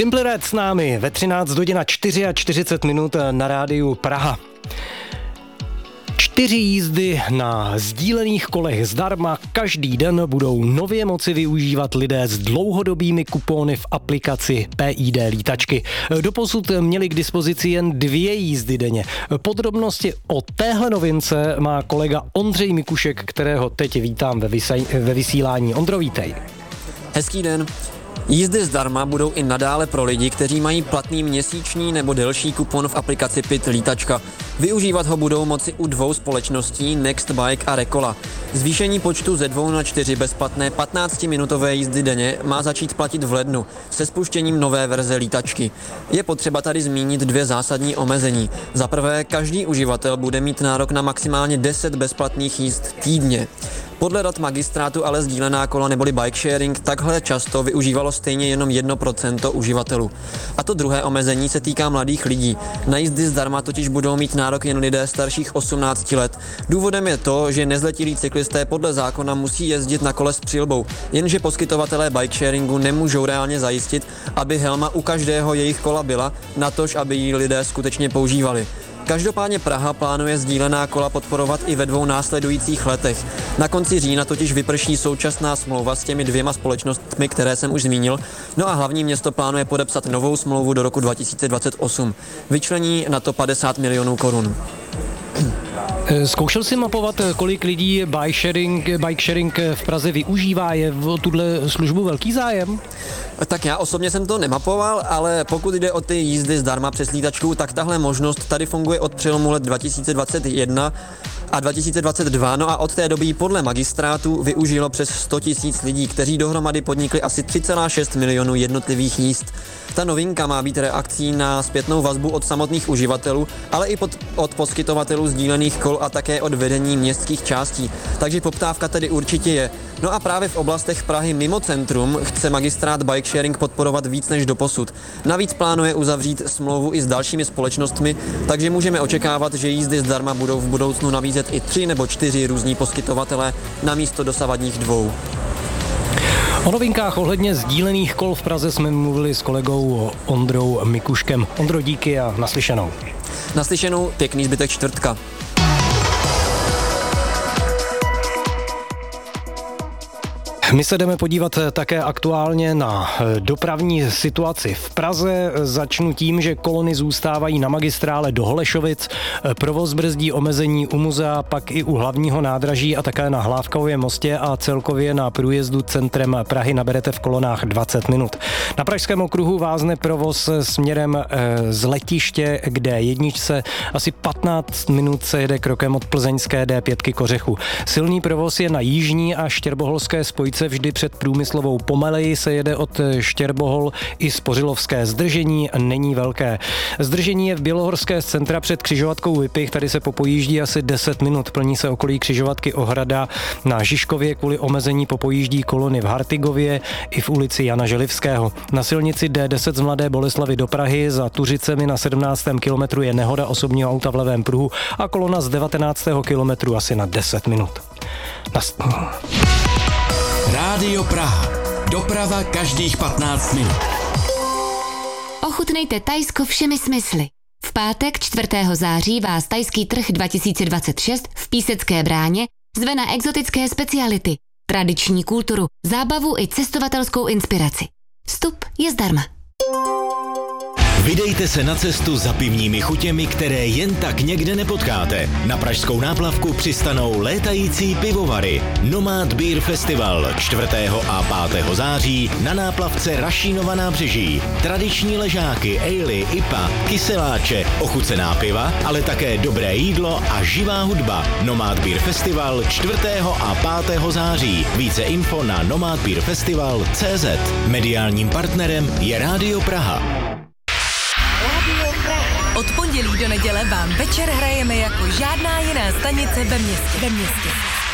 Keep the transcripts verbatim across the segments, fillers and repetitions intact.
Simply Red s námi ve třináct hodin a čtyřicet čtyři minut na rádiu Praha. Čtyři jízdy na sdílených kolech zdarma každý den budou nově moci využívat lidé s dlouhodobými kupóny v aplikaci P I D lítačky. Doposud měli k dispozici jen dvě jízdy denně. Podrobnosti o téhle novince má kolega Ondřej Mikušek, kterého teď vítám ve, vysaj- ve vysílání. Ondro, vítej. Hezký den. Jízdy zdarma budou i nadále pro lidi, kteří mají platný měsíční nebo delší kupon v aplikaci P I D lítačka. Využívat ho budou moci u dvou společností Nextbike a Rekola. Zvýšení počtu ze dvou na čtyři bezplatné patnáctiminutové jízdy denně má začít platit v lednu se spuštěním nové verze lítačky. Je potřeba tady zmínit dvě zásadní omezení. Za prvé, každý uživatel bude mít nárok na maximálně deset bezplatných jízd týdně. Podle dat magistrátu ale sdílená kola neboli bike sharing takhle často využívalo stejně jenom jedno procento uživatelů. A to druhé omezení se týká mladých lidí. Na jízdy zdarma totiž budou mít nárok jen lidé starších osmnácti let. Důvodem je to, že nezletilí cyklisté podle zákona musí jezdit na kole s přilbou, jenže poskytovatelé bike sharingu nemůžou reálně zajistit, aby helma u každého jejich kola byla, natož aby ji lidé skutečně používali. Každopádně Praha plánuje sdílená kola podporovat i ve dvou následujících letech. Na konci října totiž vyprší současná smlouva s těmi dvěma společnostmi, které jsem už zmínil, no a hlavní město plánuje podepsat novou smlouvu do roku dva tisíce dvacet osm. Vyčlení na to padesát milionů korun. Zkoušel jsi mapovat, kolik lidí bike sharing, bike sharing v Praze využívá? Je v tuhle službu velký zájem? Tak já osobně jsem to nemapoval, ale pokud jde o ty jízdy zdarma přes lítačku, tak tahle možnost tady funguje od přelomu let dva tisíce dvacet jedna a dva tisíce dvacet dva, no a od té doby podle magistrátu využilo přes sto tisíc lidí, kteří dohromady podnikli asi tři celá šest milionů jednotlivých jízd. Ta novinka má být reakcí na zpětnou vazbu od samotných uživatelů, ale i pod, od poskytovatelů sdílených kol a také od vedení městských částí. Takže poptávka tedy určitě je. No a právě v oblastech Prahy mimo centrum chce magistrát bike sharing podporovat víc než doposud. Navíc plánuje uzavřít smlouvu i s dalšími společnostmi, takže můžeme očekávat, že jízdy zdarma budou v budoucnu nabízet i tři nebo čtyři různí poskytovatelé namísto dosavadních dvou. O novinkách ohledně sdílených kol v Praze jsme mluvili s kolegou Ondrou Mikuškem. Ondro, díky a naslyšenou. Naslyšenou, pěkný zbytek čtvrtka. My se jdeme podívat také aktuálně na dopravní situaci v Praze. Začnu tím, že kolony zůstávají na magistrále do Holešovic. Provoz brzdí omezení u muzea, pak i u hlavního nádraží a také na Hlávkově mostě a celkově na průjezdu centrem Prahy naberete v kolonách dvacet minut. Na Pražském okruhu vázne provoz směrem z letiště k D jedna. Asi patnáct minut se jede krokem od plzeňské D pět Kořechu. Silný provoz je na jižní a štěrboholské spojce vždy před průmyslovou. Pomaleji se jede od Štěrbohol i Spořilovské. Zdržení není velké. Zdržení je v Bělohorské z centra před křižovatkou Vypich. Tady se popojíždí asi deset minut. Plní se okolí křižovatky Ohrada. Na Žižkově kvůli omezení popojíždí kolony v Hartigově i v ulici Jana Želivského. Na silnici D deset z Mladé Boleslavi do Prahy za Tuřicemi na sedmnáctém kilometru je nehoda osobního auta v levém pruhu a kolona z devatenáctého kilometru asi na deset minut. Nas... Rádio Praha. Doprava každých patnáct minut. Ochutnejte Thajsko všemi smysly. V pátek čtvrtého září vás Thajský trh dva tisíce dvacet šest v Písecké bráně zve na exotické speciality, tradiční kulturu, zábavu i cestovatelskou inspiraci. Vstup je zdarma. Vydejte se na cestu za pivními chutěmi, které jen tak někde nepotkáte. Na pražskou náplavku přistanou létající pivovary. Nomad Beer Festival čtvrtého a pátého září na náplavce Rašínova nábřeží. Tradiční ležáky, ejly, I P A, kyseláče, ochucená piva, ale také dobré jídlo a živá hudba. Nomad Beer Festival čtvrtého a pátého září. Více info na nomad beer festival tečka cé zet. Mediálním partnerem je Rádio Praha. Od pondělí do neděle vám večer hrajeme jako žádná jiná stanice ve městě. Ve městě.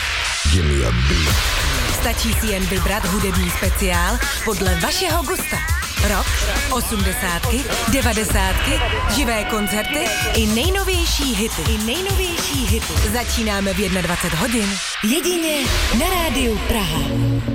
Stačí si jen vybrat hudební speciál podle vašeho gusta. Rock, osmdesátky, devadesátky, živé koncerty i nejnovější hity. I nejnovější hity. Začínáme v dvacet jedna hodin. Jedině na Rádiu Praha.